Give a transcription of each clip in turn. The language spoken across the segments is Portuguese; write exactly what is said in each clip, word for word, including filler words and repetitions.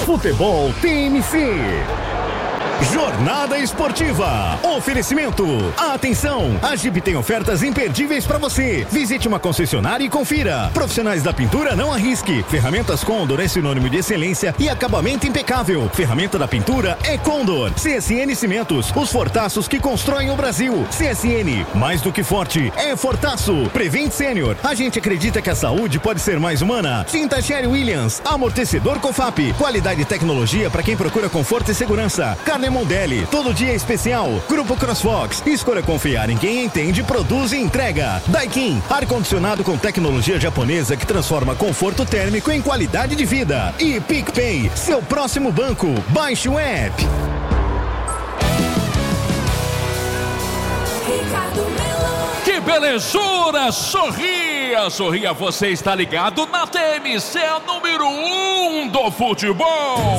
Futebol T M C. Jornada Esportiva. Oferecimento. Atenção, a Jeep tem ofertas imperdíveis para você. Visite uma concessionária e confira. Profissionais da pintura, não arrisque. Ferramentas Condor é sinônimo de excelência e acabamento impecável. Ferramenta da pintura é Condor. C S N Cimentos, os fortaços que constroem o Brasil. C S N, mais do que forte, é fortaço. Prevent Senior, a gente acredita que a saúde pode ser mais humana. Tinta Sherry Williams, amortecedor Cofap. Qualidade e tecnologia para quem procura conforto e segurança. Carne Mondelli, todo dia é especial. Grupo CrossFox, escolha confiar em quem entende, produz e entrega. Daikin, ar-condicionado com tecnologia japonesa que transforma conforto térmico em qualidade de vida. E PicPay, seu próximo banco. Baixe o app. Que belezura! Sorria, sorria, você está ligado na T M C, a número um do futebol.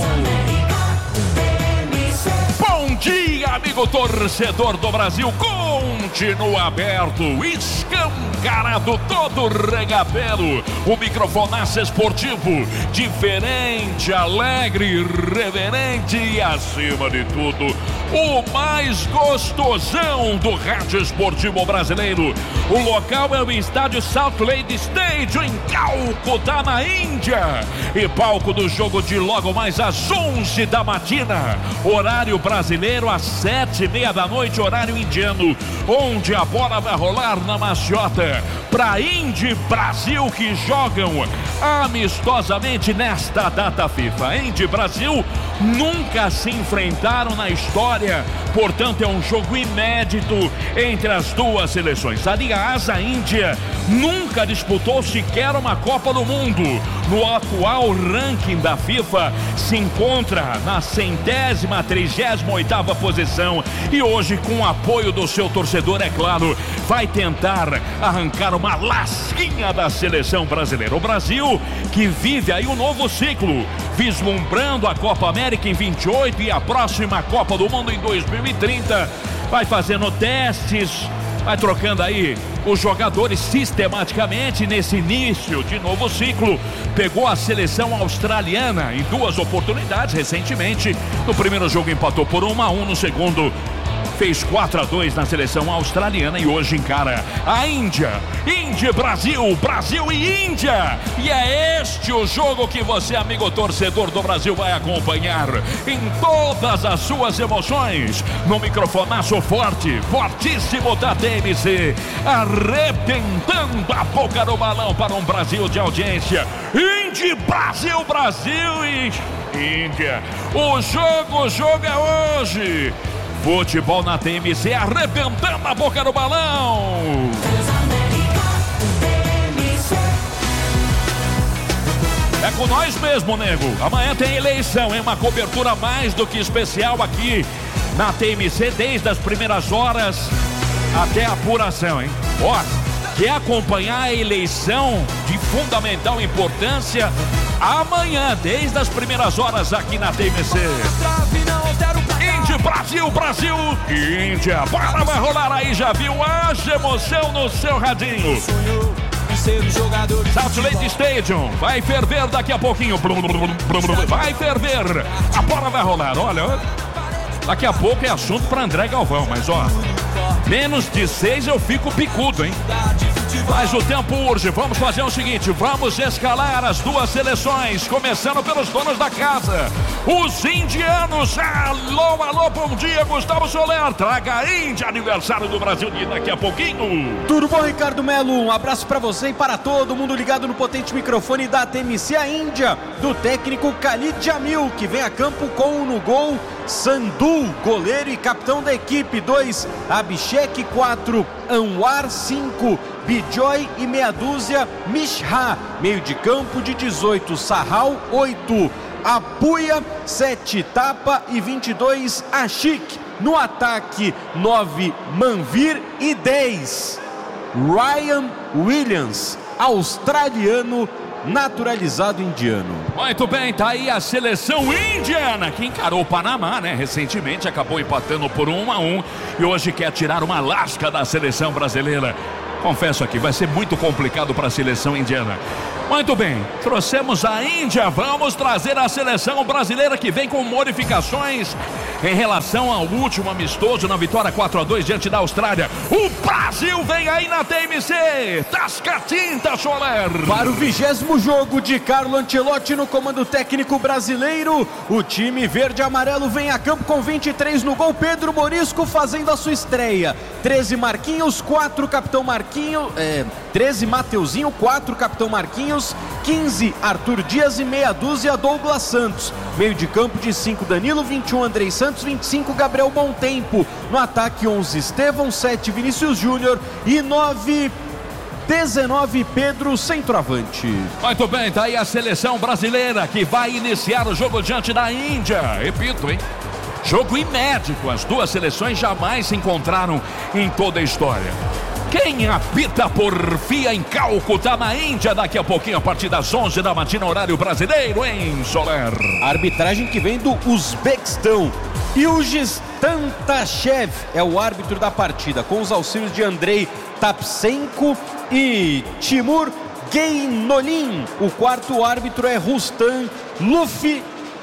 Bom dia, amigo torcedor do Brasil. Continua aberto, escancarado, todo regapeiro. O microfonaço esportivo, diferente, alegre, reverente e, acima de tudo, o mais gostosão do rádio esportivo brasileiro. O local é o estádio Salt Lake Stadium, em Calcutá, na Índia. E palco do jogo de logo mais às onze da matina, horário brasileiro, às sete e meia da noite, horário indiano, onde a bola vai rolar na maciota para Índia e Brasil, que jogam amistosamente nesta data FIFA. Índia e Brasil nunca se enfrentaram na história, portanto é um jogo inédito entre as duas seleções. Aliás, a Índia nunca disputou sequer uma Copa do Mundo. No atual ranking da FIFA, se encontra na centésima, trigésima oitava posição, e hoje, com o apoio do seu torcedor, é claro, vai tentar arrancar uma lasquinha da seleção brasileira. O Brasil, que vive aí um novo ciclo, vislumbrando a Copa América em vinte e oito e a próxima Copa do Mundo em dois mil e trinta, vai fazendo testes, vai trocando aí os jogadores sistematicamente nesse início de novo ciclo. Pegou a seleção australiana em duas oportunidades recentemente. No primeiro jogo empatou por um a um, no segundo fez quatro a dois na seleção australiana, e hoje encara a Índia. Índia e Brasil, Brasil e Índia. E é este o jogo que você, amigo torcedor do Brasil, vai acompanhar em todas as suas emoções, no microfonaço forte, fortíssimo da T M C, arrebentando a boca do balão para um Brasil de audiência. Índia, Brasil, Brasil e Índia. O jogo, o jogo é hoje. Futebol na T M C, arrebentando a boca do balão. É com nós mesmo, nego. Amanhã tem eleição, é uma cobertura mais do que especial aqui na T M C, desde as primeiras horas até a apuração, hein? Ó, quer acompanhar a eleição de fundamental importância? Amanhã, desde as primeiras horas aqui na T M C. Índia, Brasil, Brasil, Índia. A bola vai rolar aí, já viu? Haja emoção no seu radinho. Salt Lake Stadium vai ferver daqui a pouquinho. Vai ferver. A bola vai rolar, olha. Daqui a pouco é assunto para André Galvão, mas ó, menos de seis eu fico picudo, hein? Mas o tempo urge, vamos fazer o seguinte, vamos escalar as duas seleções, começando pelos donos da casa, os indianos. Alô, alô, bom dia, Gustavo Soler, traga a Índia, aniversário do Brasil de daqui a pouquinho. Tudo bom, Ricardo Melo? Um abraço pra você e para todo mundo ligado no potente microfone da T M C. A Índia, do técnico Khalid Jamil, que vem a campo com no gol Sandu, goleiro e capitão da equipe. Dois, Abhishek. Quatro, Anwar. Cinco, Bijoy e meia dúzia Mishra. Meio de campo de dezoito, Sahal. Oito, Apuia. Sete, Tapa e vinte e dois, Ashik. No ataque, nove, Manvir e dez, Ryan Williams, australiano naturalizado indiano. Muito bem, tá aí a seleção indiana que encarou o Panamá, né? Recentemente acabou empatando por um a um e hoje quer tirar uma lasca da seleção brasileira. Confesso aqui, vai ser muito complicado para a seleção indiana. Muito bem, trouxemos a Índia, vamos trazer a seleção brasileira que vem com modificações em relação ao último amistoso na vitória quatro a dois diante da Austrália. O Brasil vem aí na T M C, tasca tinta, Soler. Para o vigésimo jogo de Carlo Ancelotti no comando técnico brasileiro, o time verde e amarelo vem a campo com vinte e três no gol, Pedro Morisco fazendo a sua estreia, treze Marquinhos, quatro Capitão Marquinhos, é, treze Mateuzinho, quatro Capitão Marquinhos, quinze Arthur Dias e meia dúzia Douglas Santos. Meio de campo de cinco Danilo, vinte e um Andrei Santos, vinte e cinco Gabriel Bontempo. No ataque onze Estevão, sete Vinícius Júnior e nove dezenove Pedro centroavante. Muito bem, tá aí a seleção brasileira que vai iniciar o jogo diante da Índia. Repito, hein? Jogo inédito, as duas seleções jamais se encontraram em toda a história. Quem apita por via em Calcutá, na Índia, daqui a pouquinho, a partir das onze da matina, horário brasileiro, em Soler. A arbitragem que vem do Uzbequistão. Yildiz Tantashev é o árbitro da partida, com os auxílios de Andrei Tapsenko e Timur Gainolin. O quarto árbitro é Rustam Luflin.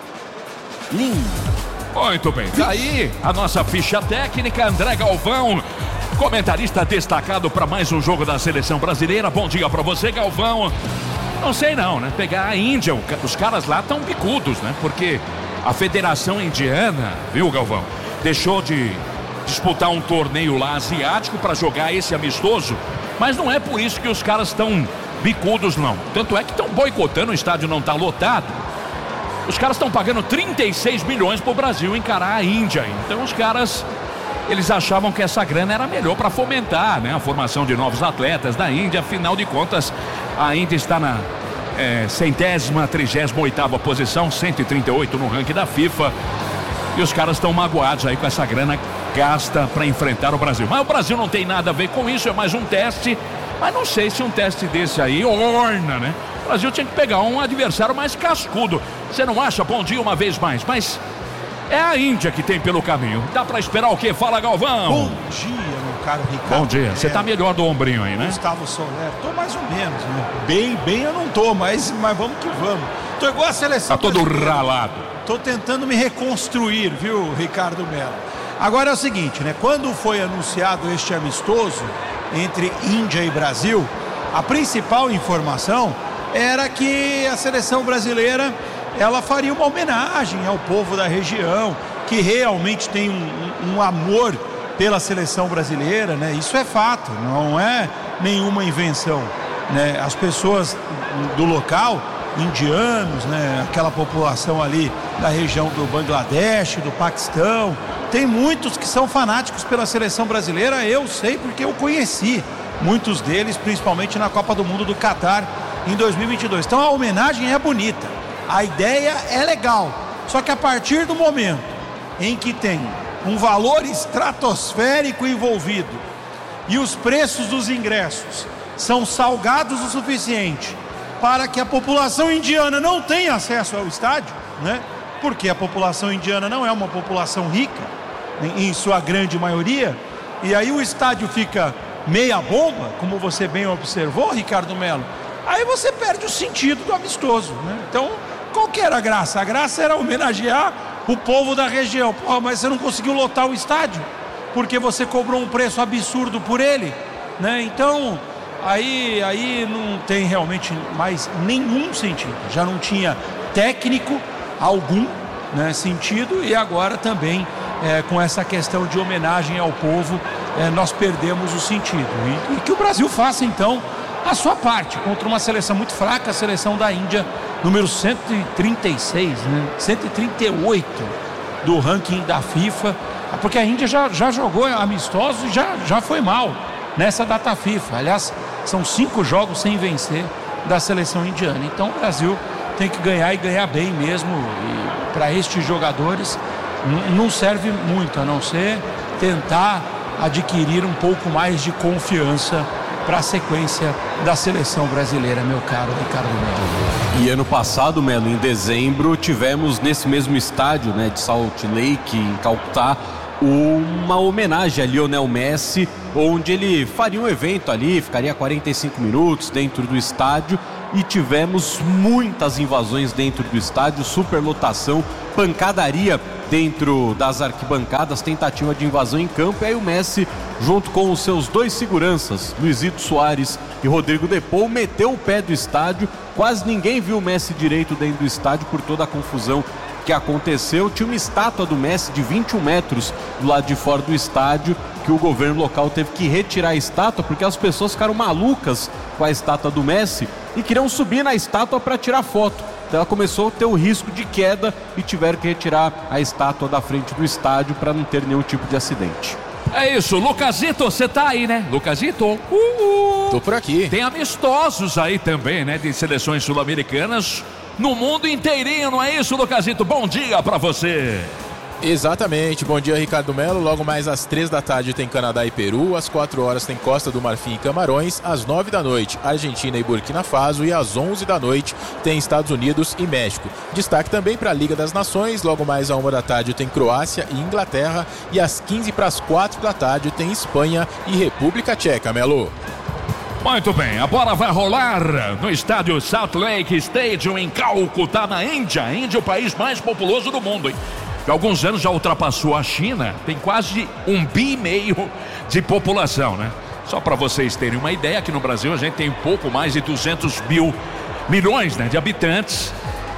Muito bem, tá aí a nossa ficha técnica. André Galvão, comentarista destacado para mais um jogo da seleção brasileira. Bom dia para você, Galvão. Não sei não, né? Pegar a Índia, os caras lá estão bicudos, né? Porque a Federação Indiana, viu, Galvão, deixou de disputar um torneio lá asiático para jogar esse amistoso, mas não é por isso que os caras estão bicudos, não. Tanto é que estão boicotando, o estádio não está lotado. Os caras estão pagando trinta e seis milhões para o Brasil encarar a Índia. Então os caras, eles achavam que essa grana era melhor para fomentar, né, a formação de novos atletas da Índia. Afinal de contas, a Índia está na é, centésima, trigésima oitava posição, cento e trinta e oito no ranking da FIFA. E os caras estão magoados aí com essa grana gasta para enfrentar o Brasil. Mas o Brasil não tem nada a ver com isso, é mais um teste. Mas não sei se um teste desse aí orna, né? O Brasil tinha que pegar um adversário mais cascudo. Você não acha? Bom dia uma vez mais. Mas é a Índia que tem pelo caminho. Dá pra esperar o quê? Fala, Galvão. Bom dia, meu caro Ricardo. Bom dia. Você tá melhor do ombrinho aí, né? Gustavo Soler. Tô mais ou menos, né? Bem, bem eu não tô, mas, mas vamos que vamos. Tô igual a seleção. Tá todo ralado. Tô tentando me reconstruir, viu, Ricardo Melo? Agora é o seguinte, né? Quando foi anunciado este amistoso entre Índia e Brasil, a principal informação era que a seleção brasileira, ela faria uma homenagem ao povo da região, que realmente tem um, um amor pela seleção brasileira, né? Isso é fato, não é nenhuma invenção, né? As pessoas do local, indianos, né? Aquela população ali da região do Bangladesh, do Paquistão, tem muitos que são fanáticos pela seleção brasileira. Eu sei porque eu conheci muitos deles, principalmente na Copa do Mundo do Catar em dois mil e vinte e dois. Então a homenagem é bonita, a ideia é legal, só que a partir do momento em que tem um valor estratosférico envolvido e os preços dos ingressos são salgados o suficiente para que a população indiana não tenha acesso ao estádio, né? Porque a população indiana não é uma população rica, em sua grande maioria, e aí o estádio fica meia bomba, como você bem observou, Ricardo Melo. Aí você perde o sentido do amistoso, né? Então, qual que era a graça? A graça era homenagear o povo da região. Pô, mas você não conseguiu lotar o estádio porque você cobrou um preço absurdo por ele, né? Então, aí, aí não tem realmente mais nenhum sentido. Já não tinha técnico algum, né, sentido, e agora também é, com essa questão de homenagem ao povo, é, nós perdemos o sentido. E, e que o Brasil faça então a sua parte contra uma seleção muito fraca, a seleção da Índia, número cento e trinta e seis, né? cento e trinta e oito do ranking da FIFA, porque a Índia já, já jogou amistosos e já, já foi mal nessa data FIFA. Aliás, são cinco jogos sem vencer da seleção indiana. Então o Brasil tem que ganhar e ganhar bem mesmo. E para estes jogadores não serve muito, a não ser tentar adquirir um pouco mais de confiança para a sequência da seleção brasileira, meu caro Ricardo Melo. E ano passado, Melo, em dezembro, tivemos nesse mesmo estádio, né, de Salt Lake, em Calcutá, uma homenagem a Lionel Messi, onde ele faria um evento ali, ficaria quarenta e cinco minutos dentro do estádio, e tivemos muitas invasões dentro do estádio, superlotação, pancadaria dentro das arquibancadas, tentativa de invasão em campo. E aí o Messi, junto com os seus dois seguranças, Luizito Soares e Rodrigo Depou, meteu o pé do estádio. Quase ninguém viu o Messi direito dentro do estádio por toda a confusão que aconteceu. Tinha uma estátua do Messi de vinte e um metros do lado de fora do estádio, que o governo local teve que retirar a estátua porque as pessoas ficaram malucas com a estátua do Messi e queriam subir na estátua para tirar foto. Então ela começou a ter o risco de queda e tiveram que retirar a estátua da frente do estádio para não ter nenhum tipo de acidente. É isso, Lucasito, você tá aí, né? Lucasito, uh, tô por aqui. Tem amistosos aí também, né? De seleções sul-americanas no mundo inteirinho, não é isso, Lucasito? Bom dia pra você. Exatamente, bom dia, Ricardo Melo. Logo mais às três da tarde tem Canadá e Peru, às quatro horas tem Costa do Marfim e Camarões, às nove da noite Argentina e Burkina Faso e às onze da noite tem Estados Unidos e México. Destaque também para a Liga das Nações, logo mais à uma da tarde tem Croácia e Inglaterra e às quinze para as quatro da tarde tem Espanha e República Tcheca, Melo. Muito bem, a bola vai rolar no estádio Salt Lake Stadium em Calcutá, na Índia. A Índia é o país mais populoso do mundo, hein? Há alguns anos já ultrapassou a China, tem quase um bi e meio de população, né? Só para vocês terem uma ideia, aqui no Brasil a gente tem um pouco mais de duzentos mil milhões, né, de habitantes.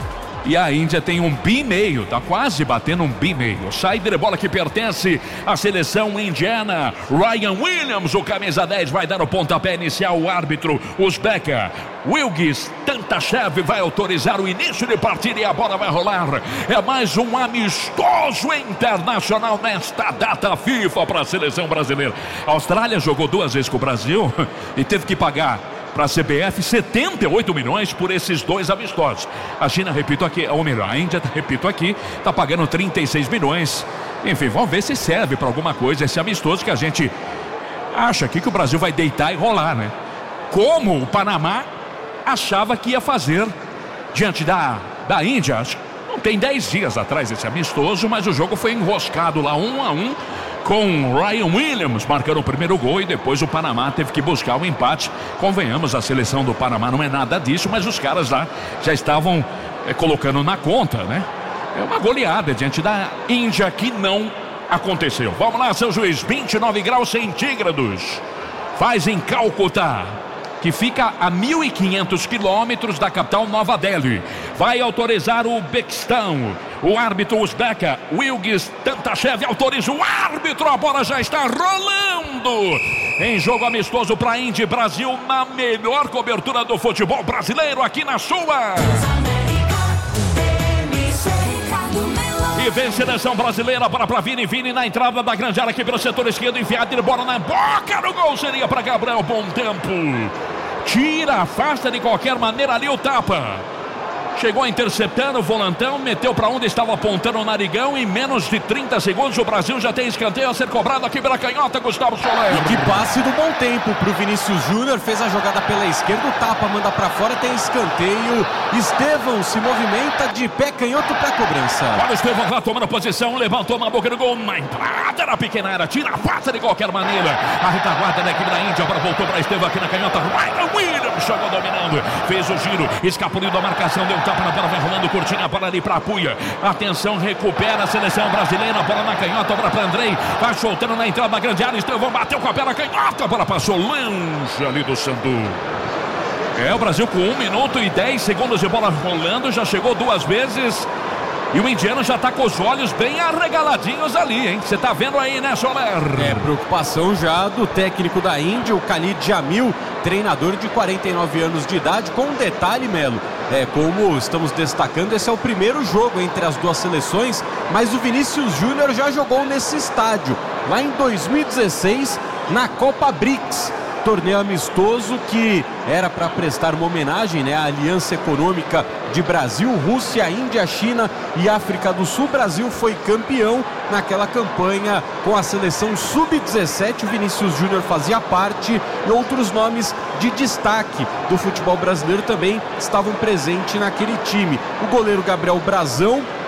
E a Índia tem um bi e meio, tá quase batendo um bi e meio. Saída de bola que pertence à seleção indiana. Ryan Williams, o camisa dez, vai dar o pontapé inicial. O árbitro Uzbeka Wilgis Tantashev vai autorizar o início de partida e a bola vai rolar. É mais um amistoso internacional nesta data FIFA para a seleção brasileira. A Austrália jogou duas vezes com o Brasil e teve que pagar para a C B F setenta e oito milhões por esses dois amistosos. A China, repito aqui, ou melhor, a Índia, repito aqui, está pagando trinta e seis milhões. Enfim, vamos ver se serve para alguma coisa esse amistoso que a gente acha aqui que o Brasil vai deitar e rolar, né? Como o Panamá achava que ia fazer diante da, da Índia. Não tem dez dias atrás esse amistoso, mas o jogo foi enroscado lá um a um, com Ryan Williams marcando o primeiro gol e depois o Panamá teve que buscar o empate. Convenhamos, a seleção do Panamá não é nada disso, mas os caras lá já estavam é, colocando na conta, né? É uma goleada diante da Índia que não aconteceu. Vamos lá, seu juiz, vinte e nove graus centígrados. Faz em Calcutá, que fica a mil e quinhentos quilômetros da capital Nova Delhi. Vai autorizar o Uzbequistão. O árbitro Uzbeka Wilgis Tantashev autoriza o árbitro. A bola já está rolando em jogo amistoso para a Índia e Brasil, na melhor cobertura do futebol brasileiro aqui na sua. E vem seleção brasileira para para Vini, Vini na entrada da grande área aqui pelo setor esquerdo, enfiado de bola na boca do gol, seria para Gabriel. Bom tempo, tira, afasta de qualquer maneira ali o tapa. Chegou interceptando o volantão, meteu para onde estava apontando o narigão. Em menos de trinta segundos o Brasil já tem escanteio a ser cobrado aqui pela canhota, Gustavo Soler. E que passe do bom tempo para o Vinícius Júnior, fez a jogada pela esquerda, o tapa manda para fora, tem escanteio. Estevão se movimenta de pé canhoto para cobrança. Olha o Estevão lá tomando posição, levantou na boca do gol, na entrada na pequena área, tira a pata de qualquer maneira. A retaguarda da equipe da Índia, agora voltou para Estevão aqui na canhota. Ryan Williams chegou dominando, fez o giro, escapuliu da marcação, deu tapa na bola, vai rolando curtinho a bola ali para Apuia. Atenção, recupera a seleção brasileira, bola na canhota, agora para Andrei, vai soltando na entrada da grande área. Estevão bateu com a perna canhota, a bola passou longe ali do Sandu. É, o Brasil com um minuto e dez segundos de bola rolando, já chegou duas vezes. E o indiano já tá com os olhos bem arregaladinhos ali, hein? Você tá vendo aí, né, Soler? É, preocupação já do técnico da Índia, o Khalid Jamil, treinador de quarenta e nove anos de idade. Com um detalhe, Melo, é, como estamos destacando, esse é o primeiro jogo entre as duas seleções, mas o Vinícius Júnior já jogou nesse estádio, lá em dois mil e dezesseis, na Copa BRICS. Torneio amistoso que era para prestar uma homenagem, né, à aliança econômica de Brasil, Rússia, Índia, China e África do Sul. O Brasil foi campeão naquela campanha com a seleção sub dezessete. O Vinícius Júnior fazia parte e outros nomes de destaque do futebol brasileiro também estavam presentes naquele time. O goleiro Gabriel Brazão,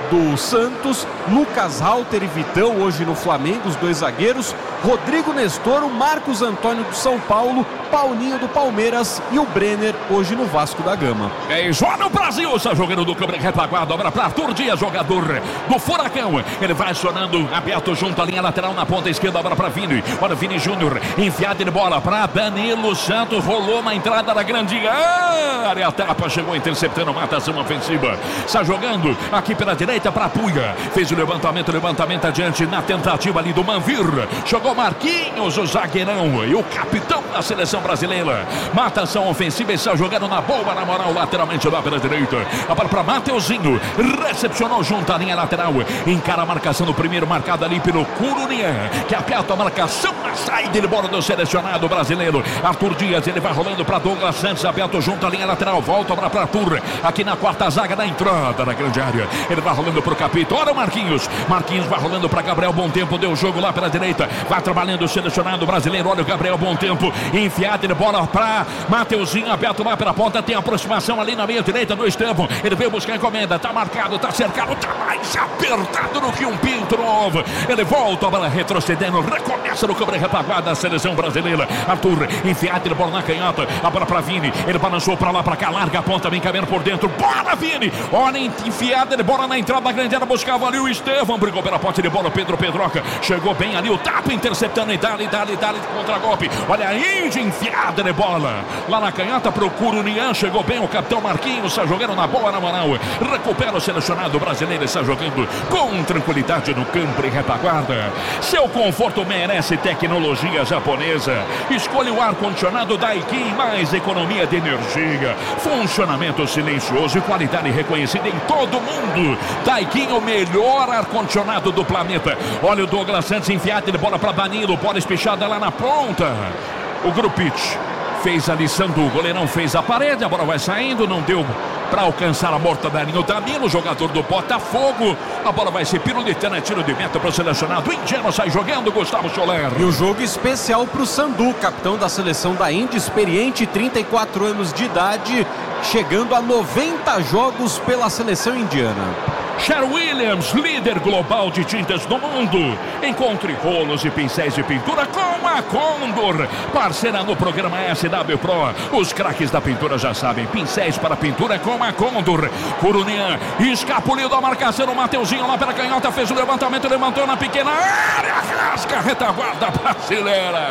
do Santos, Lucas Halter e Vitão hoje no Flamengo, os dois zagueiros, Rodrigo Nestor, o Marcos Antônio do São Paulo, Paulinho do Palmeiras e o Brenner hoje no Vasco da Gama. É isso, olha o Brasil, está jogando do câmera retaguarda, obra para Arthur Dias, jogador do Furacão, ele vai acionando, aberto junto à linha lateral na ponta esquerda, obra para Vini, olha o Vini Júnior, enfiada de bola para Danilo Santos, rolou na entrada da grande área, a tapa chegou interceptando, matação ofensiva, está jogando aqui pela direita para Puia, fez o levantamento, levantamento adiante na tentativa ali do Manvir, jogou Marquinhos, o zagueirão e o capitão da seleção brasileira, matação ofensiva, está jogando na boa, na moral, lateralmente lá pela direita, a bola para Mateuzinho, recepcionou junto à linha lateral, encara a marcação do primeiro, marcado ali pelo Curunian, que aperta a marcação na saída de bola do selecionado brasileiro, Arthur Dias, ele vai rolando para Douglas Santos, aberto junto à linha lateral, volta para Arthur, aqui na quarta zaga da entrada da grande área, ele vai rolando para o Capito, olha o Marquinhos, Marquinhos vai rolando para Gabriel Bom Tempo, deu o jogo lá pela direita, vai trabalhando o selecionado brasileiro, olha o Gabriel Bom Tempo, enfiado de bola para Mateuzinho, aberto lá pela ponta, tem aproximação ali na meia direita do Estevão, ele veio buscar a encomenda, tá marcado, tá cercado, tá mais apertado do que um pinto novo, ele volta, a bola retrocedendo, recomeça no câmera retaguarda da seleção brasileira, Arthur, enfiado de bola na canhota, a bola para Vini, ele balançou para lá, para cá, larga a ponta, vem caminhando por dentro, bola Vini, olha, enfiada de bola na entrada da grande área, buscava ali o Estevão, brigou pela ponte de bola, Pedro Pedroca, chegou bem ali, o tapa interceptando, e dali, dali, dali, contra-golpe, olha a Índia, enfiada de bola, lá na canhota, procura o Nian, chegou bem o capitão Marquinhos, está jogando na boa, na moral, recupera o selecionado brasileiro, está jogando com tranquilidade no campo e retaguarda, seu conforto merece tecnologia japonesa, escolha o ar-condicionado Daikin, mais economia de energia, funcionamento silencioso e qualidade reconhecida em todo mundo, Daikin, o melhor ar-condicionado do planeta, olha o Douglas Santos, enfiado de bola para Danilo, bola espichada lá na ponta, o Grupich fez a lição do goleirão, fez a parede, a bola vai saindo, não deu para alcançar a mortadelinha, o Danilo, jogador do Botafogo, a bola vai ser pirulitana, tiro de meta para o selecionado indiano, sai jogando Gustavo Soler. E o jogo especial para o Sandu, capitão da seleção da Índia, experiente, trinta e quatro anos de idade, chegando a noventa jogos pela seleção indiana. Cher Williams, líder global de tintas do mundo. Encontre rolos e pincéis de pintura com a Condor, parceira no programa S W Pro. Os craques da pintura já sabem, pincéis para pintura com a Condor. Curunian escapuliu da marcação, o Mateuzinho lá pela canhota, fez o levantamento, levantou na pequena área, rasga a retaguarda brasileira.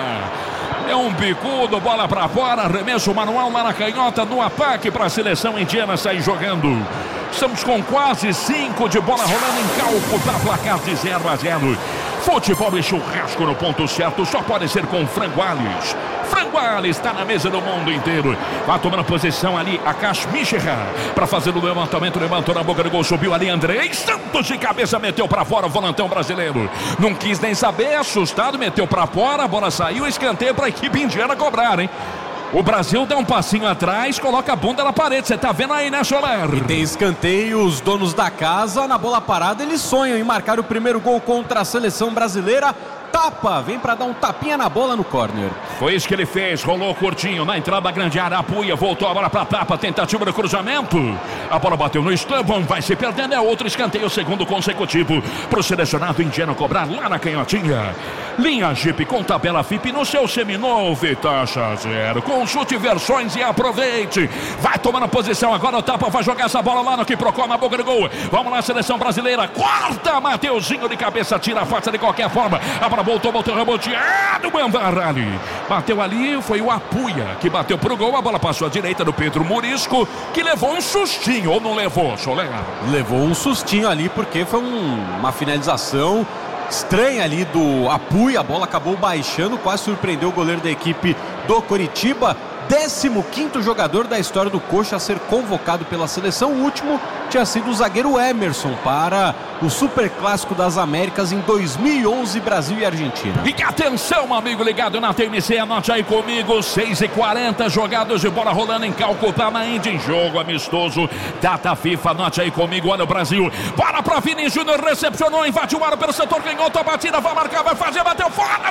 É um bicudo, bola para fora, arremesso manual lá na canhota, no ataque para a seleção indiana sair jogando. Estamos com quase cinco de bola rolando em Calco, para placar de zero a zero. Futebol e churrasco no ponto certo, só pode ser com Franguales. Franguales está na mesa do mundo inteiro. Vai tomando posição ali a Kashmichera para fazer o levantamento, levantou na boca do gol, subiu ali Andrei Santos de cabeça, meteu para fora o volantão brasileiro. Não quis nem saber, assustado, meteu para fora, a bola saiu, escanteio para a equipe indiana cobrar, hein? O Brasil dá um passinho atrás, coloca a bunda na parede, você tá vendo aí, né, Soler? E tem escanteio, os donos da casa, na bola parada, eles sonham em marcar o primeiro gol contra a seleção brasileira. Tapa, vem pra dar um tapinha na bola no córner. Foi isso que ele fez, rolou curtinho na entrada da grande área, Apuia, voltou agora pra Tapa, tentativa de cruzamento. A bola bateu no Estevão, vai se perdendo, é outro escanteio, segundo consecutivo pro selecionado indiano cobrar lá na canhotinha. Linha Jeep com tabela F I P no seu seminovo e taxa zero. Consulte versões e aproveite. Vai tomando posição agora, o Tapa vai jogar essa bola lá no que procura na boca do gol. Vamos lá, seleção brasileira, corta, Mateuzinho de cabeça, tira a faça de qualquer forma. A bola voltou, voltou, reboteado, Manvarali. Bateu ali, foi o Apuia que bateu pro gol, a bola passou à direita do Pedro Murisco, que levou um sustinho, ou não levou, Soler? Levou um sustinho ali, porque foi um, uma finalização estranha ali do Apuia, a bola acabou baixando, quase surpreendeu o goleiro da equipe do Coritiba. décimo quinto jogador da história do Coxa a ser convocado pela seleção. O último tinha sido o zagueiro Emerson para o Superclássico das Américas em dois mil e onze, Brasil e Argentina. E atenção, amigo ligado na T M C, anote aí comigo, seis e quarenta, jogados de bola rolando em Calcutá, na Índia, em jogo amistoso, data FIFA, anote aí comigo, olha o Brasil, bola para Vini Júnior, recepcionou, invadiu o ar pelo setor canhoto, a batida vai marcar, vai fazer, bateu fora,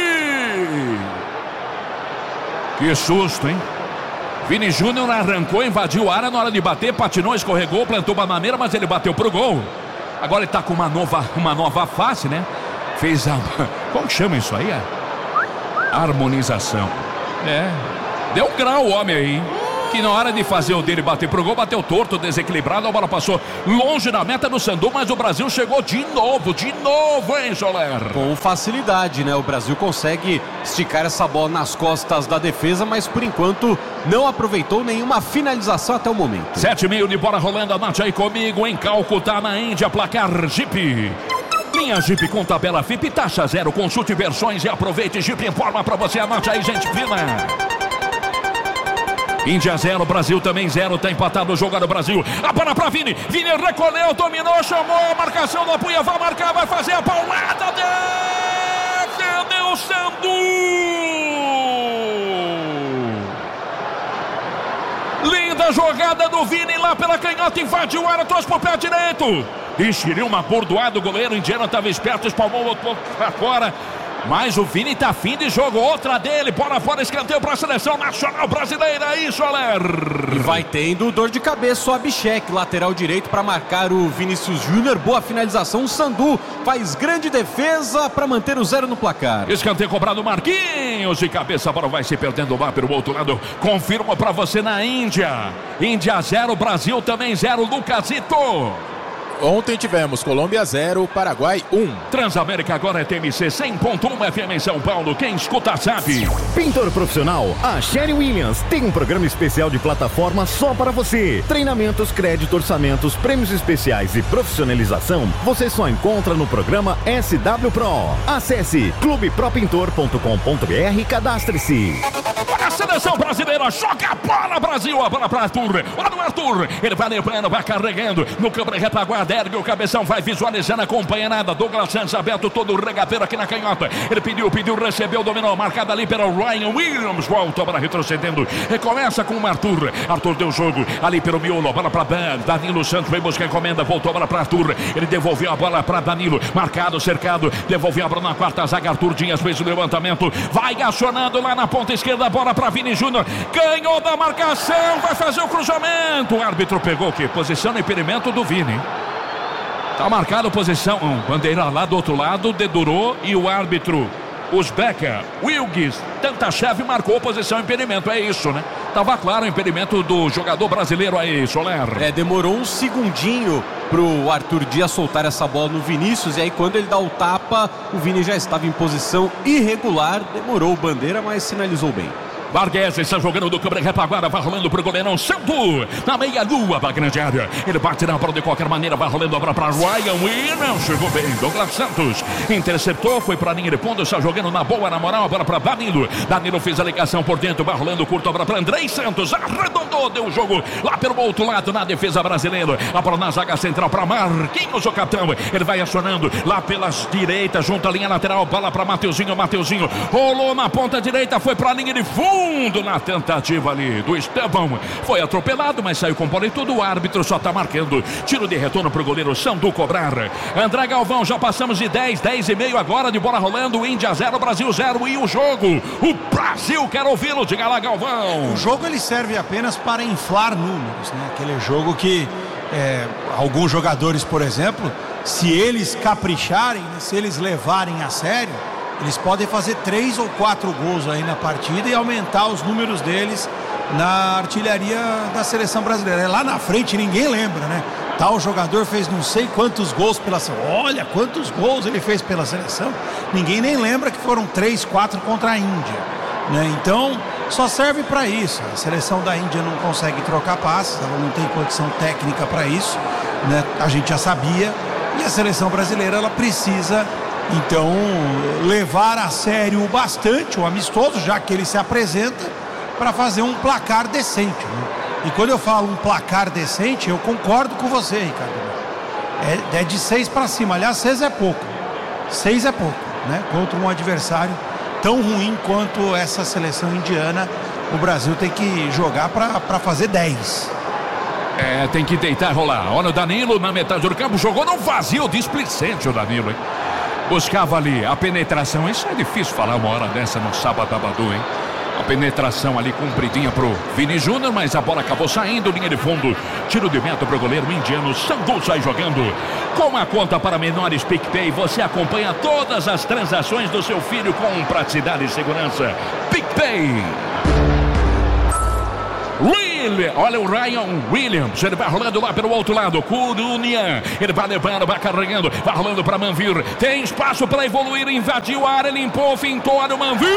Vini! Que susto, hein? Vini Júnior arrancou, invadiu a área na hora de bater, patinou, escorregou, plantou bananeira, mas ele bateu pro gol. Agora ele tá com uma nova, uma nova face, né? Fez a... Como que chama isso aí? A harmonização. É. Deu um grau o homem aí. Que na hora de fazer o dele bater pro gol, bateu torto, desequilibrado, a bola passou longe da meta do Sandu, mas o Brasil chegou de novo, de novo, hein, Soler? Com facilidade, né? O Brasil consegue esticar essa bola nas costas da defesa, mas por enquanto não aproveitou nenhuma finalização até o momento. Sete e meio de bola rolando, anote aí comigo, em Calcutá, na Índia, placar Jeep. Linha Jeep com tabela F I P, taxa zero, consulte versões e aproveite. Jeep informa pra você, anote aí, gente fina. Índia zero, Brasil também zero, tá empatado o jogo do Brasil. A bola pra Vini, Vini recolheu, dominou, chamou a marcação da Punha, vai marcar, vai fazer a paulada, defendeu o Sandu. Linda jogada do Vini lá pela canhota, invadiu o área, trouxe pro pé direito. Enxeriu uma bordoada, o goleiro indiano estava esperto, espalmou o outro pra fora. Mas o Vini tá fim de jogo, outra dele, bola fora, escanteio para a seleção nacional brasileira, aí, Soler. E vai tendo dor de cabeça o Abhishek, lateral direito para marcar o Vinícius Júnior, boa finalização, o Sandu faz grande defesa para manter o zero no placar. Escanteio cobrado, Marquinhos, de cabeça, a bola vai se perdendo lá pelo outro lado, confirma para você na Índia, Índia zero, Brasil também zero, Lucasito. Ontem tivemos Colômbia zero, Paraguai um. Transamérica agora é T M C cem ponto um F M em São Paulo. Quem escuta sabe. Pintor profissional, a Sherry Williams tem um programa especial de plataforma só para você. Treinamentos, crédito, orçamentos, prêmios especiais e profissionalização você só encontra no programa S W Pro. Acesse clube pro pintor ponto com ponto b r e cadastre-se. A seleção brasileira joga a bola, Brasil, a bola para Arthur. Olha o Arthur, ele vai lembrando, vai carregando no campo de retaguarda. Ergue o cabeção, vai visualizando, acompanha nada. Douglas Santos aberto, todo o regateiro aqui na canhota. Ele pediu, pediu, recebeu, dominou, marcada ali pelo Ryan Williams. Volta a bola retrocedendo. Recomeça com o Arthur. Arthur deu jogo ali pelo miolo. Bola para Danilo Santos, veio buscar encomenda. Voltou a bola para Arthur. Ele devolveu a bola para Danilo. Marcado, cercado. Devolveu a bola na quarta zaga. Arthur Dias fez o levantamento. Vai acionando lá na ponta esquerda. Bola para Vini Júnior. Ganhou da marcação. Vai fazer o cruzamento. O árbitro pegou o quê? Posição no impedimento do Vini. Tá marcado posição, um, bandeira lá do outro lado, dedurou e o árbitro Uzbeka, Wilgis, Tantachev marcou posição impedimento, é isso, né? Tava claro o impedimento do jogador brasileiro aí, Soler. É, demorou um segundinho pro Arthur Dias soltar essa bola no Vinícius e aí quando ele dá o tapa, o Vini já estava em posição irregular, demorou o bandeira, mas sinalizou bem. Vargas está jogando do câmera retaguarda, vai rolando pro goleirão Sandu, na meia-lua da grande área. Ele bate na bola de qualquer maneira, vai rolando a bola para Ryan Williams. Chegou bem, Douglas Santos interceptou, foi para a linha de fundo, está jogando na boa, na moral, a bola para Danilo. Danilo fez a ligação por dentro, vai rolando curto, a bola para Andrei Santos, arredondou, deu o jogo lá pelo outro lado na defesa brasileira. A bola na zaga central para Marquinhos, o capitão. Ele vai acionando lá pelas direitas, junto à linha lateral, bola para Mateuzinho, Mateuzinho rolou na ponta direita, foi para a linha de fundo. Na tentativa ali do Estevão, foi atropelado, mas saiu com bola e tudo. O árbitro só tá marcando tiro de retorno pro goleiro Sandu cobrar. André Galvão, já passamos de dez, dez e meio agora de bola rolando. Índia zero, Brasil zero. E o jogo, o Brasil quer ouvi-lo, diga lá, Galvão. O jogo ele serve apenas para inflar números, né? Aquele jogo que é, alguns jogadores, por exemplo, se eles capricharem, né? Se eles levarem a sério, eles podem fazer três ou quatro gols aí na partida e aumentar os números deles na artilharia da seleção brasileira. Lá na frente ninguém lembra, né? Tal jogador fez não sei quantos gols pela seleção. Olha quantos gols ele fez pela seleção. Ninguém nem lembra que foram três, quatro contra a Índia, né? Então só serve para isso. A seleção da Índia não consegue trocar passes, ela não tem condição técnica para isso, né? A gente já sabia. E a seleção brasileira ela precisa então levar a sério bastante o amistoso, já que ele se apresenta, para fazer um placar decente, né? E quando eu falo um placar decente, eu concordo com você, Ricardo. É, é de seis para cima. Aliás, seis é pouco. Seis é pouco, né? Contra um adversário tão ruim quanto essa seleção indiana, o Brasil tem que jogar para fazer dez. É, tem que deitar e rolar. Olha o Danilo na metade do campo, jogou no vazio, displicente o Danilo, hein? Buscava ali a penetração. Isso é difícil falar uma hora dessa no sábado, Abadu, hein? A penetração ali compridinha pro Vini Júnior, mas a bola acabou saindo, linha de fundo. Tiro de meta pro goleiro indiano. Sandu sai jogando. Com a conta para menores PicPay, você acompanha todas as transações do seu filho com praticidade e segurança. PicPay. William, olha o Ryan Williams, ele vai rolando lá pelo outro lado, Curunian, ele vai levando, vai carregando, vai rolando para Manvir, tem espaço para evoluir, invadiu a área, limpou, fintou, olha o Manvir,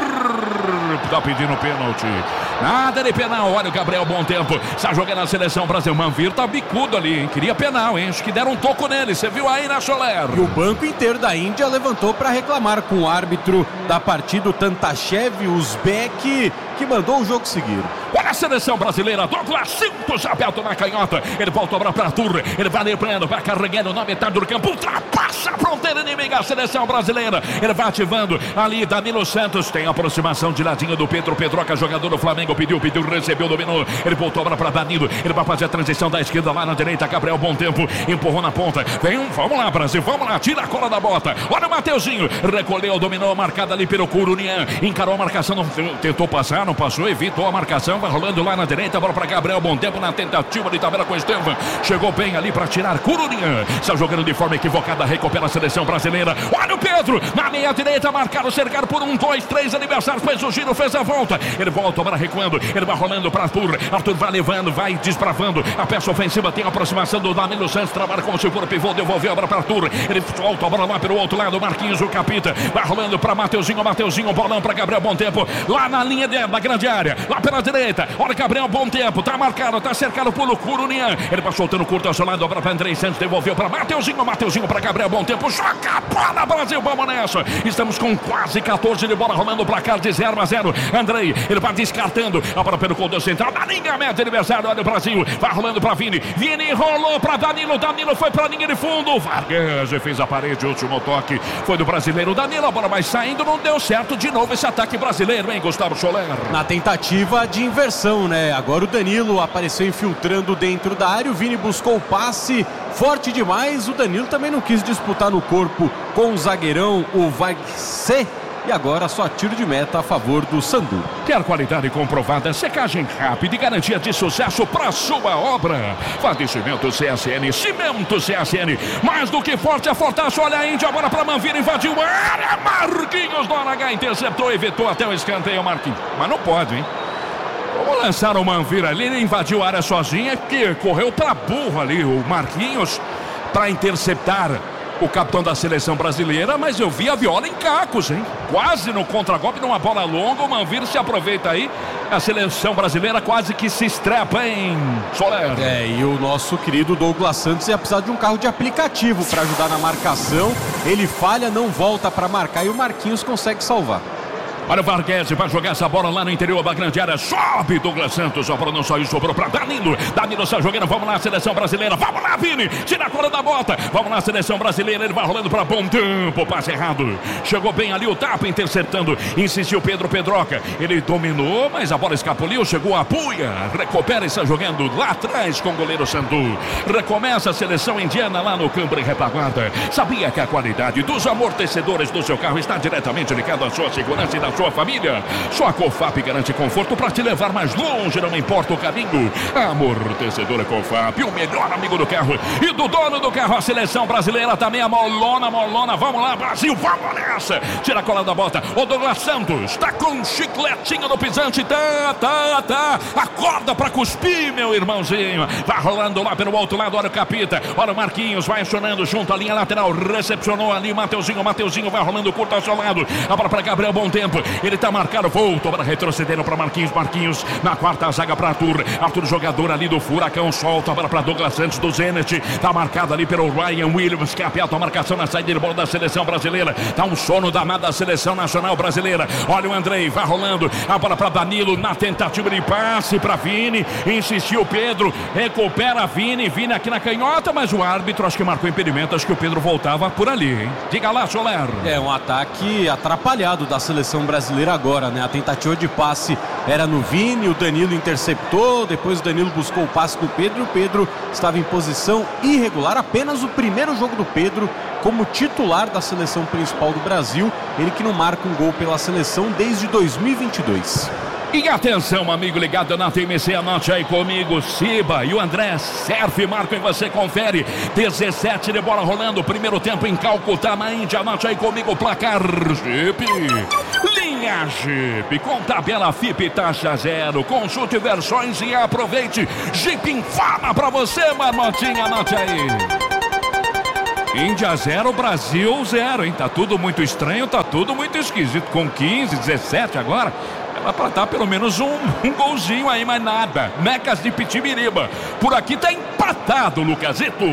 tá pedindo pênalti, nada de penal, olha o Gabriel Bom Tempo, está jogando a seleção brasileira, Manvir tá bicudo ali, hein? Queria penal, hein? Acho que deram um toco nele, você viu aí, né, Soler? E o banco inteiro da Índia levantou para reclamar com o árbitro da partida, o Tantashev Uzbek, que mandou o jogo seguir. Olha a seleção brasileira, Douglas Santos aberto na canhota, ele volta a bola para Arthur, ele vai lembrando, vai carregando na metade do campo, ultrapassa a fronteira inimiga, a seleção brasileira, ele vai ativando ali, Danilo Santos, tem aproximação de ladinho do Pedro Pedroca, jogador do Flamengo, pediu, pediu, recebeu, dominou, ele voltou a bola para Danilo, ele vai fazer a transição da esquerda lá na direita, Gabriel Bom Tempo, empurrou na ponta, vem, vamos lá Brasil, vamos lá, tira a cola da bota, olha o Mateuzinho, recolheu, dominou, marcada ali pelo Curunian, encarou a marcação, não, tentou passar, não passou, evitou a marcação, vai rolando lá na direita, bola para Gabriel Bom Tempo na tentativa de tabela com o Estevam, chegou bem ali para tirar Curunian, está jogando de forma equivocada, recupera a seleção brasileira, olha o Pedro, na meia direita, marcado, cercado por um, dois, três adversários, fez o giro, fez a volta, ele volta, agora recuando, ele vai rolando para Arthur, Arthur vai levando, vai desbravando, a peça ofensiva tem a aproximação do Danilo Santos, trabalha como se for pivô, devolveu a bola para Arthur, ele volta a bola lá pelo outro lado, Marquinhos, o capita, vai rolando para Mateuzinho, Mateuzinho, bolão para Gabriel Bom Tempo, lá na linha de, da grande área, lá pela direita, olha Gabriel Bom Tempo, tá marcado, tá cercado pelo Curunian, ele vai soltando curto ao seu lado, obra para Andrei Santos, devolveu para Mateuzinho, Mateuzinho para Gabriel Bom Tempo, joga a bola, Brasil, vamos nessa, estamos com quase catorze de bola, rolando o placar de zero a zero, Andrei, ele vai descartando, a bola pelo corredor central, na linha média, adversário, olha o Brasil, vai rolando para Vini, Vini rolou para Danilo, Danilo foi para a linha de fundo, Vargas fez a parede, último toque, foi do brasileiro, Danilo, a bola vai saindo, não deu certo de novo esse ataque brasileiro, hein, Gustavo Soler? Na tentativa de inversão, né? Agora o Danilo apareceu infiltrando dentro da área, o Vini buscou o passe forte demais, o Danilo também não quis disputar no corpo com o zagueirão, o Vaxé, e agora só tiro de meta a favor do Sandu. Quer qualidade comprovada, secagem rápida e garantia de sucesso para sua obra. Fornecimento C S N, Cimento C S N, mais do que forte, é fortaço, olha a Índia, agora para Manvir, invadiu a área, Marquinhos do H interceptou, evitou até o escanteio, Marquinhos, mas não pode, hein? Vamos lançar o Manvir ali, ele invadiu a área sozinha, que correu para burro ali, o Marquinhos, para interceptar o capitão da seleção brasileira, mas eu vi a viola em cacos, hein? Quase no contragolpe, numa bola longa, o Manvir se aproveita aí, a seleção brasileira quase que se estrepa, hein, Soler? É, e o nosso querido Douglas Santos ia precisar de um carro de aplicativo para ajudar na marcação, ele falha, não volta para marcar e o Marquinhos consegue salvar. Olha o Vargas, vai jogar essa bola lá no interior da grande área, sobe Douglas Santos, a bola não saiu, sobrou para Danilo, Danilo está jogando, vamos lá, seleção brasileira, vamos lá, Vini, tira a cola da bota, vamos lá, seleção brasileira, ele vai rolando para Bom Tempo, passe errado, chegou bem ali o tapa, interceptando, insistiu Pedro Pedroca, ele dominou, mas a bola escapuliu, chegou a Puia, recupera e está jogando lá atrás com o goleiro Sandu, recomeça a seleção indiana lá no campo em retaguarda, sabia que a qualidade dos amortecedores do seu carro está diretamente ligada à sua segurança e da sua família. Só a Cofap garante conforto para te levar mais longe, não importa o caminho. Amortecedora Cofap, o melhor amigo do carro e do dono do carro. A seleção brasileira também, a molona, molona. Vamos lá, Brasil, vamos nessa. Tira a cola da bota. O Douglas Santos tá com um chicletinho no pisante. Tá, tá, tá. Acorda para cuspir, meu irmãozinho. Vai rolando lá pelo outro lado. Olha o Capita. Olha o Marquinhos. Vai acionando junto à linha lateral. Recepcionou ali o Mateuzinho. Mateuzinho vai rolando curto ao seu lado. A bola para Gabriel Bom Tempo. Ele tá marcado, voltou para retrocedendo para Marquinhos, Marquinhos na quarta zaga para Arthur, Arthur jogador ali do Furacão, solta agora para Douglas Santos do Zenit, tá marcado ali pelo Ryan Williams, que aperta a marcação na saída de bola da seleção brasileira, tá um sono danado da seleção nacional brasileira, olha o Andrei, vai rolando, a bola para Danilo na tentativa de passe para Vini, insistiu Pedro, recupera Vini, Vini aqui na canhota, mas o árbitro acho que marcou impedimento, acho que o Pedro voltava por ali, hein? Diga lá, Soler. É um ataque atrapalhado da seleção brasileira brasileira agora, né? A tentativa de passe era no Vini, o Danilo interceptou, depois o Danilo buscou o passe do Pedro e o Pedro estava em posição irregular. Apenas o primeiro jogo do Pedro como titular da seleção principal do Brasil, ele que não marca um gol pela seleção desde dois mil e vinte e dois. E atenção, amigo ligado na T M C, anote aí comigo, Siba e o André Serve, marcam e você confere. dezessete de bola rolando, primeiro tempo em Calcutá, na Índia, anote aí comigo o placar. Jeep, linha Jeep, com tabela F I P taxa zero, consulte versões e aproveite. Jeep informa pra você, Marmotinha, anote aí. Índia zero, Brasil zero, hein? Tá tudo muito estranho, tá tudo muito esquisito. Com quinze, dezessete agora, era pra dar pelo menos um, um golzinho aí, mas nada. Mecas de Pitibiriba. Por aqui tá empatado, Lucasito.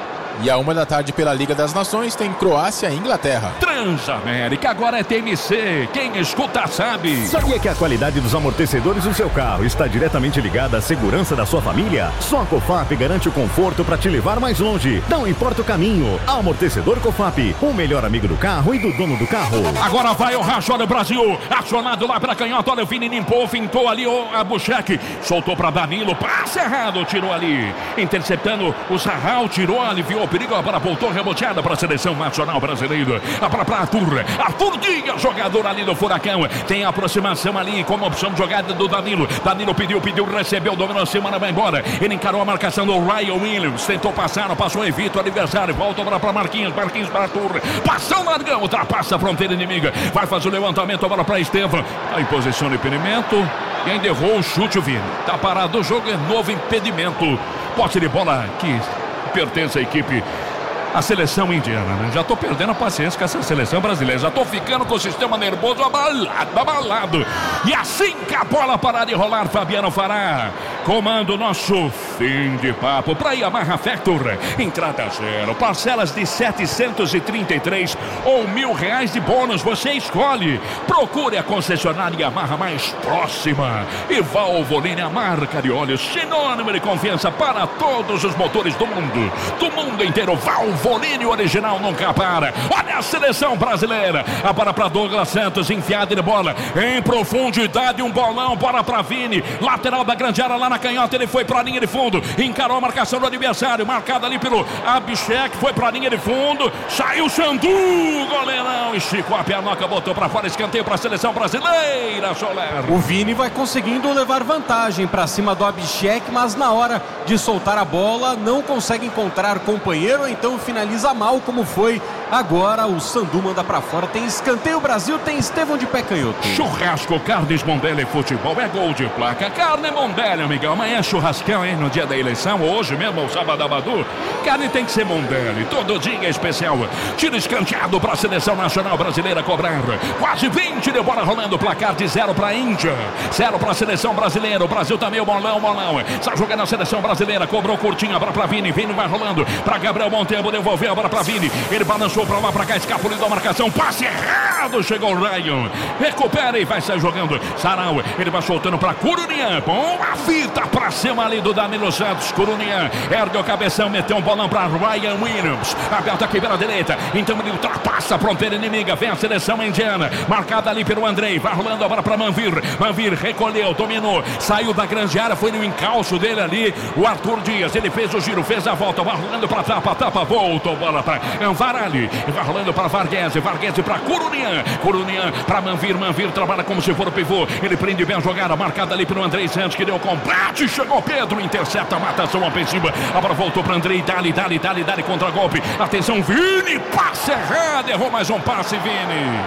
E a uma da tarde pela Liga das Nações tem Croácia e Inglaterra. Transamérica, agora é T M C. Quem escuta sabe. Sabia que a qualidade dos amortecedores do seu carro está diretamente ligada à segurança da sua família? Só a Cofap garante o conforto para te levar mais longe. Não importa o caminho. Amortecedor Cofap, o melhor amigo do carro e do dono do carro. Agora vai o Rachor do Brasil. Acionado lá pela canhota. Olha o Vini limpou, fintou ali o Abucheque. Soltou para Danilo. Passe errado, tirou ali. Interceptando o Sarral, tirou, aliviou o perigo. Agora voltou reboteada para a seleção nacional brasileira. Para para Arthur. Arthur Dias, jogador ali do Furacão. Tem aproximação ali como opção de jogada do Danilo. Danilo pediu, pediu, recebeu, dominou a semana, vai embora. Ele encarou a marcação do Ryan Williams. Tentou passar, passou, evita o adversário. Volta agora para Marquinhos. Marquinhos para Arthur. Passou, largão, ultrapassa a fronteira inimiga. Vai fazer o levantamento agora para Estevam. Tá em posição de impedimento. E ainda errou o chute, o Vini. Tá parado o jogo, é novo impedimento. Posse de bola que pertence à equipe, a seleção indiana, né? Já tô perdendo a paciência com essa seleção brasileira. Já tô ficando com o sistema nervoso abalado, abalado. E assim que a bola parar de rolar, Fabiano fará. Comando nosso fim de papo para Yamaha Factor. Entrada zero, parcelas de setecentos e trinta e três ou mil reais de bônus. Você escolhe. Procure a concessionária Yamaha mais próxima. E Valvoline, a marca de óleo sinônimo de confiança para todos os motores do mundo. Do mundo inteiro. Valvoline original nunca para. Olha a seleção brasileira. A bola para Douglas Santos, enfiada de bola em profundidade, um bolão, bola para Vini, lateral da grande área lá na canhota, ele foi para a linha de fundo, encarou a marcação do adversário, marcada ali pelo Abishek, foi para a linha de fundo, saiu Sandu, goleirão, esticou a pernoca, botou para fora, escanteio para a seleção brasileira, Soler. O Vini vai conseguindo levar vantagem para cima do Abishek, mas na hora de soltar a bola não consegue encontrar companheiro, então finaliza mal, como foi agora. O Sandu manda pra fora, tem escanteio Brasil, tem Estevão de pé canhoto. Churrasco, Carnes Mondelli Futebol, é gol de placa. Carne Mondelli, amigão, amanhã é churrascão, hein, no dia da eleição, hoje mesmo, o sábado abadu. Carne tem que ser Mondelli, todo dia é especial. Tiro escanteado pra seleção nacional brasileira cobrar. Quase vinte de bola rolando, placar de zero pra Índia, zero pra seleção brasileira. O Brasil também, o bolão, bolão. Está jogando a seleção brasileira, cobrou curtinho, a bola pra Vini, Vini vai rolando pra Gabriel Monteiro, devolveu a bola pra Vini, ele balançou pra lá, pra cá, escapuliu da marcação, passe errado, chegou o Ryan, recupera e vai sair jogando, Sarau, ele vai soltando pra Curunian, bom, a fita pra cima ali do Danilo Santos, Curunian, ergue o cabeção, meteu um bolão pra Ryan Williams, aberta aqui pela direita, então ele ultrapassa a fronteira inimiga, vem a seleção indiana, marcada ali pelo Andrei, vai rolando agora pra Manvir, Manvir recolheu, dominou, saiu da grande área, foi no encalço dele ali, o Arthur Dias, ele fez o giro, fez a volta, vai rolando pra tapa, tapa, voltou, bola pra Anvarali, vai rolando para Varghese, Varghese para Curunian, Curunian para Manvir, Manvir trabalha como se for o pivô, ele prende bem a jogada, marcada ali pelo Andrei Santos, que deu o combate, chegou Pedro, intercepta a matação ofensiva, agora voltou para Andrei, dali, dali, dali, dali, contra golpe, atenção, Vini, passe errado, errou mais um passe, Vini,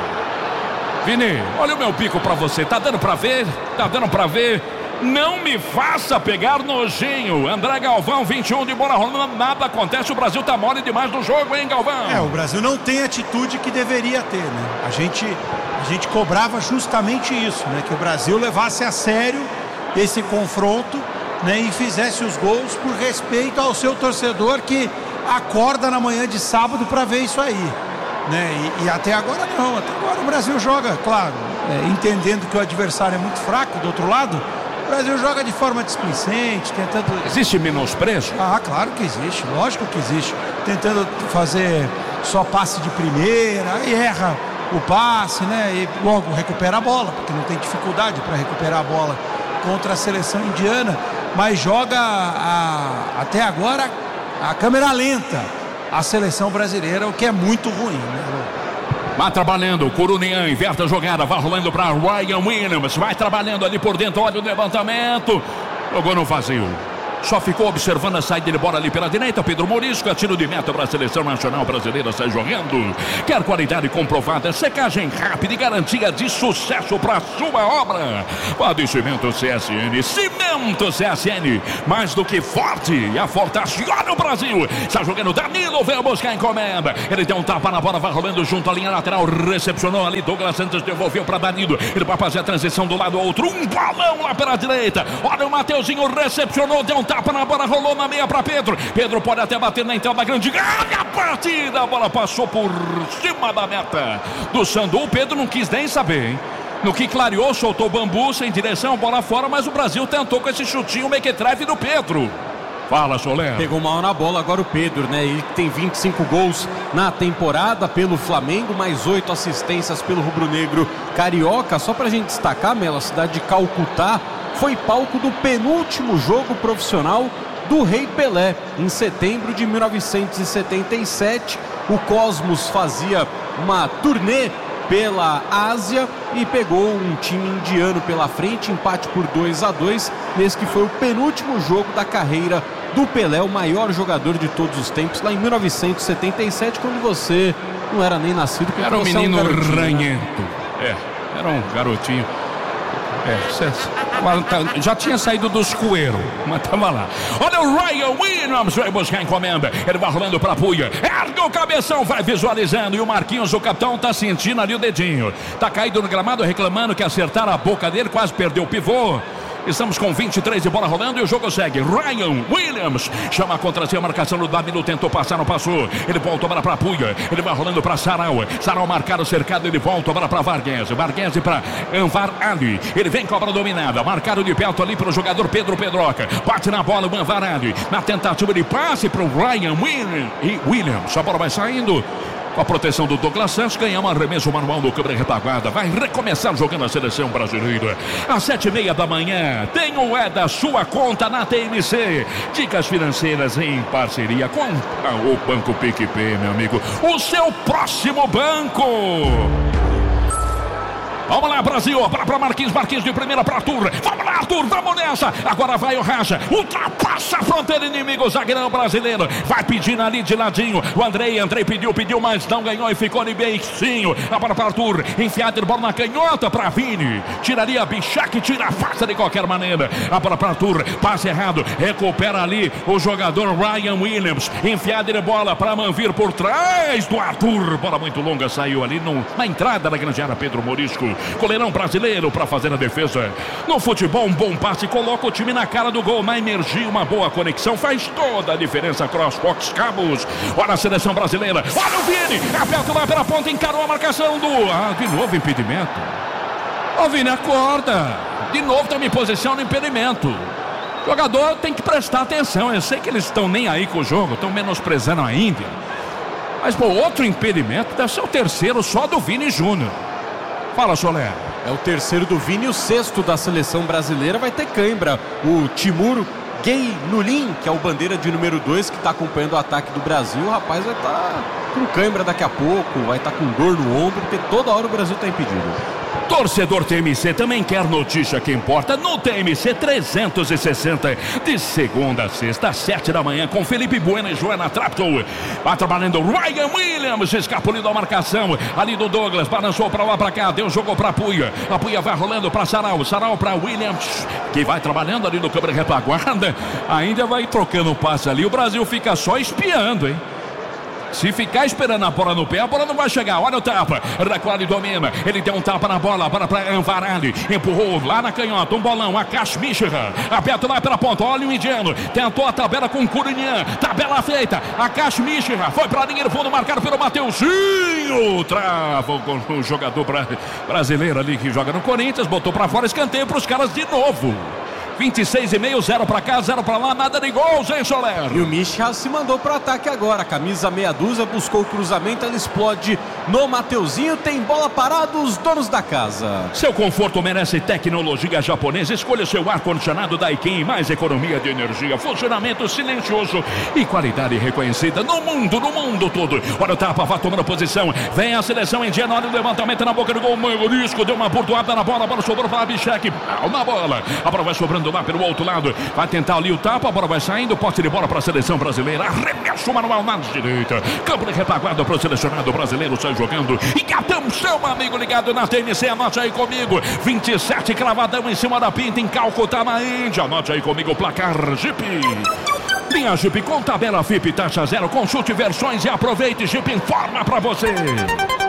Vini, olha o meu pico para você, tá dando para ver, tá dando para ver, não me faça pegar nojinho. André Galvão, vinte e um de bola rolando, nada acontece, o Brasil tá mole demais no jogo, hein, Galvão? É, o Brasil não tem a atitude que deveria ter, né? A gente, a gente cobrava justamente isso, né? Que o Brasil levasse a sério esse confronto, né? E fizesse os gols por respeito ao seu torcedor que acorda na manhã de sábado para ver isso aí, né? E, e até agora não, até agora o Brasil joga, claro, é, entendendo que o adversário é muito fraco do outro lado. O Brasil joga de forma displicente, tentando... Existe menosprezo? Ah, claro que existe, lógico que existe. Tentando fazer só passe de primeira, aí erra o passe, né? E logo recupera a bola, porque não tem dificuldade para recuperar a bola contra a seleção indiana, mas joga a, até agora a câmera lenta a seleção brasileira, o que é muito ruim, né? Vai trabalhando, o Corunian inverte a jogada, vai rolando para Ryan Williams, vai trabalhando ali por dentro, olha o levantamento, jogou no vazio. Só ficou observando a saída de bola ali pela direita. Pedro Morisco, tiro de meta para a seleção nacional brasileira, sai jogando. Quer qualidade comprovada, secagem rápida e garantia de sucesso para a sua obra. Padecimento C S N, Cimento C S N, mais do que forte. E a Fortace, olha o Brasil. Está jogando Danilo, veio buscar a encomenda. Ele deu um tapa na bola, vai rolando junto à linha lateral. Recepcionou ali, Douglas Santos devolveu para Danilo. Ele vai fazer a transição do lado ao outro. Um balão lá pela direita. Olha o Mateuzinho, recepcionou, deu um tapa na bola, rolou na meia para Pedro. Pedro pode até bater na entrada grande. Ganha a partida. A bola passou por cima da meta do Sandu. O Pedro não quis nem saber, hein? No que clareou, soltou o bambu sem direção, bola fora, mas o Brasil tentou com esse chutinho mequetrefe do Pedro. Fala, Soler. Pegou mal na bola agora o Pedro, né? Ele tem vinte e cinco gols na temporada pelo Flamengo, mais oito assistências pelo rubro-negro carioca. Só pra gente destacar, Melo, a cidade de Calcutá foi palco do penúltimo jogo profissional do Rei Pelé. Em setembro de mil novecentos e setenta e sete, o Cosmos fazia uma turnê pela Ásia e pegou um time indiano pela frente, empate por dois a dois, nesse que foi o penúltimo jogo da carreira do Pelé, o maior jogador de todos os tempos, lá em mil novecentos e setenta e sete, quando você não era nem nascido. Era um menino é um ranhento. É, era um garotinho. É, cê, já tinha saído dos coeiros, mas tava lá. Olha o Ryan Williams, vai buscar a encomenda. Ele vai rolando pra Puia, ergue o cabeção, vai visualizando. E o Marquinhos, o capitão, tá sentindo ali o dedinho. Tá caído no gramado, reclamando que acertaram a boca dele, quase perdeu o pivô. Estamos com vinte e três de bola rolando e o jogo segue. Ryan Williams chama contra si a marcação do Danilo, tentou passar, não passou. Ele volta a bola para Puia, ele vai rolando para Sarau. Sarau marcado, cercado, ele volta a bola para Vargas. Vargas para Anvar Ali. Ele vem cobra dominada, marcado de perto ali pelo jogador Pedro Pedroca. Bate na bola o Anvar Ali. Na tentativa de passe para o Ryan Williams. E Williams, a bola vai saindo. Com a proteção do Douglas Santos, ganhamos arremesso manual do câmera retaguarda. Vai recomeçar jogando a seleção brasileira. Às sete e meia da manhã, tem o É da Sua Conta na T M C. Dicas financeiras em parceria com o Banco PicPay, meu amigo. O seu próximo banco. Vamos lá, Brasil, para Marquinhos, Marquinhos de primeira para Arthur. Vamos lá, Arthur, vamos nessa. Agora vai o Raja, ultrapassa a fronteira inimigo, o zagueirão brasileiro. Vai pedindo ali de ladinho. O Andrei, Andrei pediu, pediu, mas não ganhou e ficou ali beicinho. A bola para Arthur, enfiada de bola na canhota para Vini. Tiraria a Bichac, tira a faça de qualquer maneira. A bola para Arthur, passe errado, recupera ali o jogador Ryan Williams. Enfiada de bola para Manvir por trás do Arthur. Bola muito longa, saiu ali no, na entrada da grande área, Pedro Morisco. Goleirão brasileiro para fazer a defesa. No futebol, um bom passe coloca o time na cara do gol. Na energia, uma boa conexão faz toda a diferença. CrossFox Cabos. Olha a seleção brasileira. Olha o Vini. Aperta lá pela ponta, encarou a marcação do... Ah, de novo impedimento. Ô Vini, acorda. De novo estamos em posição no impedimento. O jogador tem que prestar atenção. Eu sei que eles estão nem aí com o jogo, estão menosprezando a Índia. Mas, pô, outro impedimento deve ser o terceiro só do Vini Júnior. Fala, Soler. É o terceiro do Vini e o sexto da seleção brasileira vai ter cãibra. O Timur Gueynulin, que é o bandeira de número dois, que está acompanhando o ataque do Brasil. O rapaz vai estar tá com cãibra daqui a pouco, vai estar tá com dor no ombro, porque toda hora o Brasil está impedido. Torcedor T M C também quer notícia que importa no T M C trezentos e sessenta, de segunda a sexta, às sete da manhã, com Felipe Bueno e Joana Trapton. Vai trabalhando Ryan Williams, escapulindo a marcação ali do Douglas, balançou pra lá pra cá, deu jogo pra Puia. A Puia vai rolando pra Sarau, Sarau pra Williams, que vai trabalhando ali no câmera retaguarda. Ainda vai trocando o passe ali, o Brasil fica só espiando, hein? Se ficar esperando a bola no pé, a bola não vai chegar. Olha o tapa, Raquel domina. Ele deu um tapa na bola para, para Anvarali. Empurrou lá na canhota, um bolão. Akash Mishra, aberto lá pela ponta. Olha o indiano, tentou a tabela com o Corunian. Tabela feita, Akash Mishra foi para a linha do fundo, marcado pelo Mateuzinho. Trava o, o jogador bra, brasileiro ali que joga no Corinthians. Botou para fora, escanteio para os caras de novo. vinte e seis e meio, zero pra cá, zero pra lá, nada de gols, hein, Soler? E o Misha se mandou pro ataque agora. Camisa meia dúzia, buscou o cruzamento, ela explode no Mateuzinho. Tem bola parada, os donos da casa. Seu conforto merece tecnologia japonesa. Escolha seu ar-condicionado Daikin, mais economia de energia, funcionamento silencioso e qualidade reconhecida no mundo, no mundo todo. Olha o tapa, vai tomando posição. Vem a seleção indiana, olha o levantamento na boca do gol. Risco, deu uma bordoada na bola, a bola sobrou para Abhishek. Na bola, a bola vai sobrando lá pelo outro lado. Vai tentar ali o tapa, a bola vai saindo. Posse de bola para a seleção brasileira. Arremesso manual na direita. Campo de retaguarda para o selecionado brasileiro. Sai jogando. E atenção, meu amigo ligado na T N C. Anote aí comigo. vinte e sete cravadão em cima da pinta em Calcutá, na Índia. Anote aí comigo o placar Jeep. Linha Jeep com tabela F I P taxa zero. Consulte versões e aproveite. Jeep informa para você.